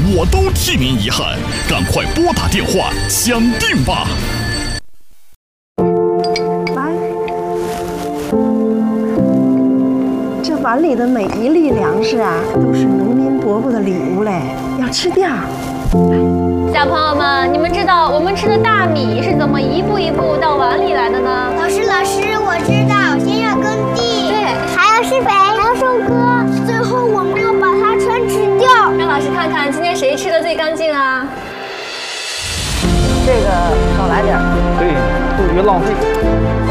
我都替您遗憾，赶快拨打电话抢定吧。 来，这碗里的每一粒粮食啊，都是农民伯伯的礼物嘞，要吃掉。 小朋友们，你们知道我们吃的大米是怎么一步一步到碗里来的呢？ 老师，我知道，先要耕地，对，还要施肥，还要收割，最后我们要把它全吃掉。 让老师看看今天谁吃的最干净啊？ 这个少来点， 对，多余浪费。